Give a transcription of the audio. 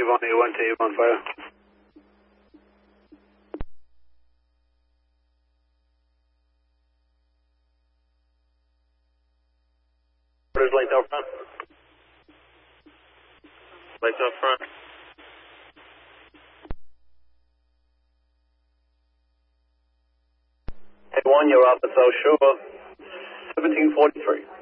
Avon A1 to Avon Fire. There's lights out front. Lights out front. A1, you're off the South Shore. 1743.